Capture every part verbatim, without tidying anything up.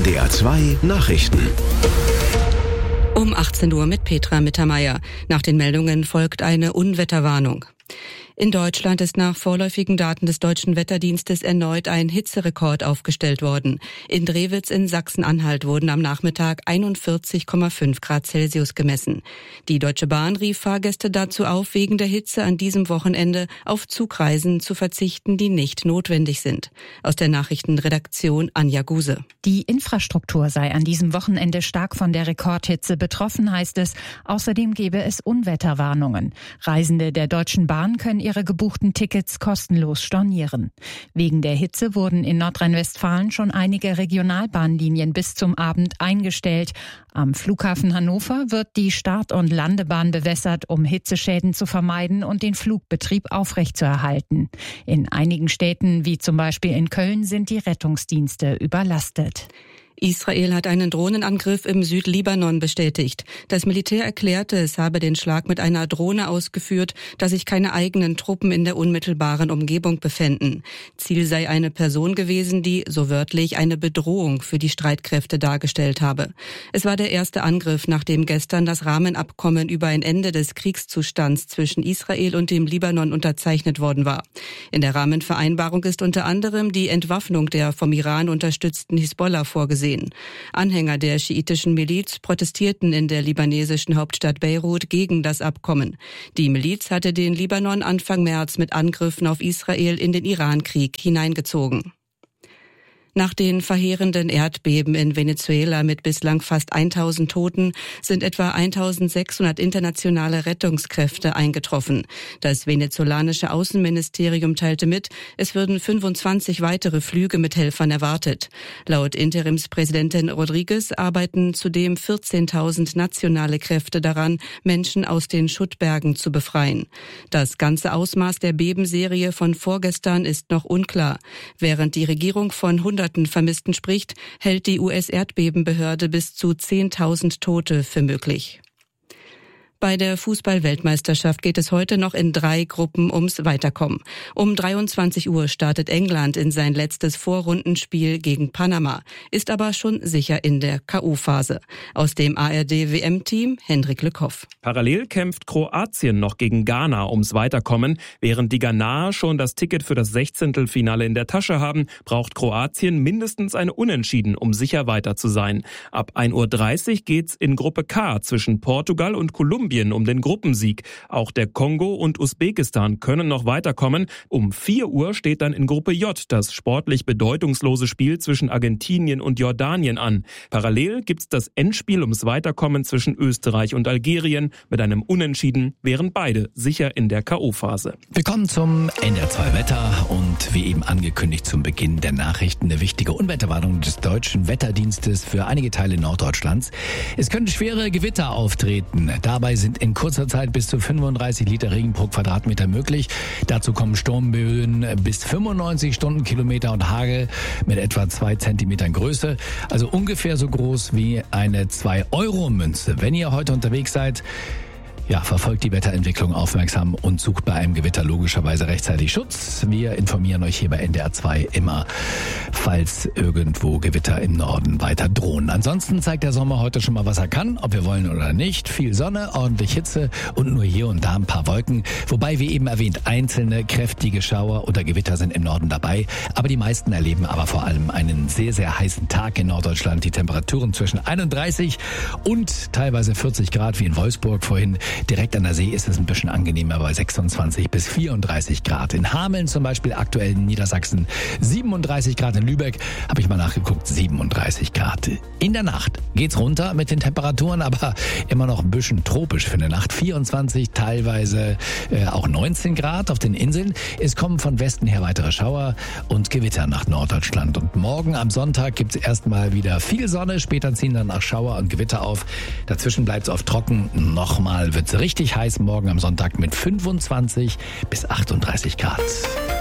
N D R zwei Nachrichten. Um achtzehn Uhr mit Petra Mittermeier. Nach den Meldungen folgt eine Unwetterwarnung. In Deutschland ist nach vorläufigen Daten des Deutschen Wetterdienstes erneut ein Hitzerekord aufgestellt worden. In Drewitz in Sachsen-Anhalt wurden am Nachmittag einundvierzig Komma fünf Grad Celsius gemessen. Die Deutsche Bahn rief Fahrgäste dazu auf, wegen der Hitze an diesem Wochenende auf Zugreisen zu verzichten, die nicht notwendig sind. Aus der Nachrichtenredaktion Anja Guse. Die Infrastruktur sei an diesem Wochenende stark von der Rekordhitze betroffen, heißt es. Außerdem gebe es Unwetterwarnungen. Reisende der Deutschen Bahn können ihre gebuchten Tickets kostenlos stornieren. Wegen der Hitze wurden in Nordrhein-Westfalen schon einige Regionalbahnlinien bis zum Abend eingestellt. Am Flughafen Hannover wird die Start- und Landebahn bewässert, um Hitzeschäden zu vermeiden und den Flugbetrieb aufrechtzuerhalten. In einigen Städten, wie zum Beispiel in Köln, sind die Rettungsdienste überlastet. Israel hat einen Drohnenangriff im Südlibanon bestätigt. Das Militär erklärte, es habe den Schlag mit einer Drohne ausgeführt, da sich keine eigenen Truppen in der unmittelbaren Umgebung befänden. Ziel sei eine Person gewesen, die, so wörtlich, eine Bedrohung für die Streitkräfte dargestellt habe. Es war der erste Angriff, nachdem gestern das Rahmenabkommen über ein Ende des Kriegszustands zwischen Israel und dem Libanon unterzeichnet worden war. In der Rahmenvereinbarung ist unter anderem die Entwaffnung der vom Iran unterstützten Hisbollah vorgesehen. Anhänger der schiitischen Miliz protestierten in der libanesischen Hauptstadt Beirut gegen das Abkommen. Die Miliz hatte den Libanon Anfang März mit Angriffen auf Israel in den Irankrieg hineingezogen. Nach den verheerenden Erdbeben in Venezuela mit bislang fast tausend Toten sind etwa eintausendsechshundert internationale Rettungskräfte eingetroffen. Das venezolanische Außenministerium teilte mit, es würden fünfundzwanzig weitere Flüge mit Helfern erwartet. Laut Interimspräsidentin Rodriguez arbeiten zudem vierzehntausend nationale Kräfte daran, Menschen aus den Schuttbergen zu befreien. Das ganze Ausmaß der Bebenserie von vorgestern ist noch unklar. Während die Regierung von hunderten Vermissten spricht, hält die U S-Erdbebenbehörde bis zu zehntausend Tote für möglich. Bei der Fußball-Weltmeisterschaft geht es heute noch in drei Gruppen ums Weiterkommen. Um dreiundzwanzig Uhr startet England in sein letztes Vorrundenspiel gegen Panama, ist aber schon sicher in der K O-Phase. Aus dem A R D-W M-Team Hendrik Lückhoff. Parallel kämpft Kroatien noch gegen Ghana ums Weiterkommen. Während die Ghanaer schon das Ticket für das Sechzehntelfinale in der Tasche haben, braucht Kroatien mindestens eine Unentschieden, um sicher weiter zu sein. Ab ein Uhr dreißig geht's in Gruppe K zwischen Portugal und Kolumbien um den Gruppensieg. Auch der Kongo und Usbekistan können noch weiterkommen. Um vier Uhr steht dann in Gruppe J das sportlich bedeutungslose Spiel zwischen Argentinien und Jordanien an. Parallel gibt's das Endspiel ums Weiterkommen zwischen Österreich und Algerien. Mit einem Unentschieden wären beide sicher in der K O-Phase. Willkommen zum N D R zwei Wetter und wie eben angekündigt zum Beginn der Nachrichten eine wichtige Unwetterwarnung des Deutschen Wetterdienstes für einige Teile Norddeutschlands. Es können schwere Gewitter auftreten. Dabei sind in kurzer Zeit bis zu fünfunddreißig Liter Regen pro Quadratmeter möglich. Dazu kommen Sturmböen bis fünfundneunzig Stundenkilometer und Hagel mit etwa zwei Zentimetern Größe. Also ungefähr so groß wie eine zwei Euro Münze. Wenn ihr heute unterwegs seid, ja, verfolgt die Wetterentwicklung aufmerksam und sucht bei einem Gewitter logischerweise rechtzeitig Schutz. Wir informieren euch hier bei N D R zwei immer, falls irgendwo Gewitter im Norden weiter drohen. Ansonsten zeigt der Sommer heute schon mal, was er kann, ob wir wollen oder nicht. Viel Sonne, ordentlich Hitze und nur hier und da ein paar Wolken. Wobei, wie eben erwähnt, einzelne kräftige Schauer oder Gewitter sind im Norden dabei. Aber die meisten erleben aber vor allem einen sehr, sehr heißen Tag in Norddeutschland. Die Temperaturen zwischen einunddreißig und teilweise vierzig Grad wie in Wolfsburg vorhin. Direkt an der See ist es ein bisschen angenehmer bei sechsundzwanzig bis vierunddreißig Grad. In Hameln zum Beispiel, aktuell in Niedersachsen siebenunddreißig Grad. In Lübeck habe ich mal nachgeguckt, siebenunddreißig Grad. In der Nacht geht's runter mit den Temperaturen, aber immer noch ein bisschen tropisch für eine Nacht. vierundzwanzig, teilweise äh, auch neunzehn Grad auf den Inseln. Es kommen von Westen her weitere Schauer und Gewitter nach Norddeutschland. Und morgen am Sonntag gibt's erstmal wieder viel Sonne. Später ziehen dann auch Schauer und Gewitter auf. Dazwischen bleibt's oft trocken. Nochmal wird's richtig heiß morgen am Sonntag mit fünfundzwanzig bis achtunddreißig Grad.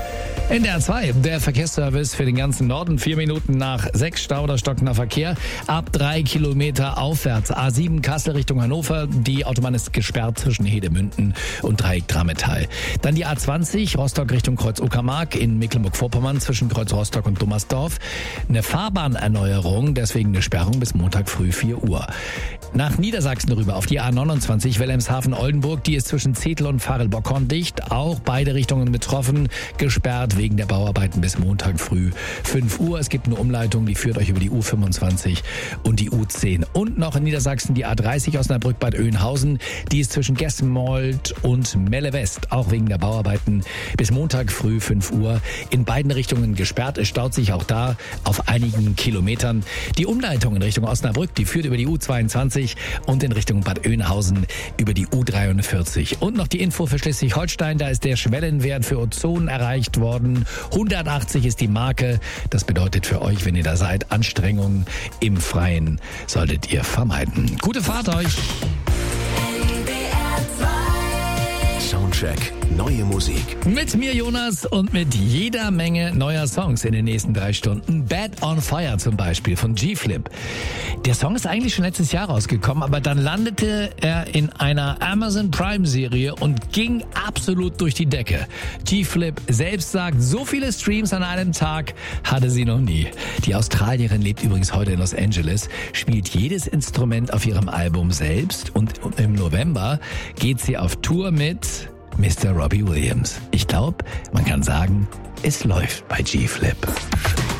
N D R zwei, der Verkehrsservice für den ganzen Norden. Vier Minuten nach sechs, Stau oder stockender Verkehr. Ab drei Kilometer aufwärts. A sieben Kassel Richtung Hannover. Die Autobahn ist gesperrt zwischen Hedemünden und Dreieck Drammetal. Dann die A zwanzig, Rostock Richtung Kreuz Uckermark in Mecklenburg-Vorpommern zwischen Kreuz Rostock und Dummersdorf. Eine Fahrbahnerneuerung, deswegen eine Sperrung bis Montag früh vier Uhr. Nach Niedersachsen rüber auf die A neunundzwanzig, Wilhelmshaven-Oldenburg. Die ist zwischen Zetel und Varel-Bockhorn dicht. Auch beide Richtungen betroffen, gesperrt wegen der Bauarbeiten bis Montag früh fünf Uhr. Es gibt eine Umleitung, die führt euch über die U fünfundzwanzig und die U zehn. Und noch in Niedersachsen die A dreißig Osnabrück-Bad Oeynhausen. Die ist zwischen Gessenmold und Melle West, auch wegen der Bauarbeiten bis Montag früh fünf Uhr. In beiden Richtungen gesperrt. Es staut sich auch da auf einigen Kilometern. Die Umleitung in Richtung Osnabrück, die führt über die U zweiundzwanzig und in Richtung Bad Oeynhausen über die U dreiundvierzig. Und noch die Info für Schleswig-Holstein, da ist der Schwellenwert für Ozon erreicht worden. hundertachtzig ist die Marke. Das bedeutet für euch, wenn ihr da seid, Anstrengungen im Freien solltet ihr vermeiden. Gute Fahrt euch! Soundcheck. Neue Musik. Mit mir Jonas und mit jeder Menge neuer Songs in den nächsten drei Stunden. Bad on Fire zum Beispiel von G-Flip. Der Song ist eigentlich schon letztes Jahr rausgekommen, aber dann landete er in einer Amazon Prime Serie und ging absolut durch die Decke. G-Flip selbst sagt, so viele Streams an einem Tag hatte sie noch nie. Die Australierin lebt übrigens heute in Los Angeles, spielt jedes Instrument auf ihrem Album selbst und im November geht sie auf Tour mit Mister Robbie Williams. Ich glaube, man kann sagen, es läuft bei G-Flip.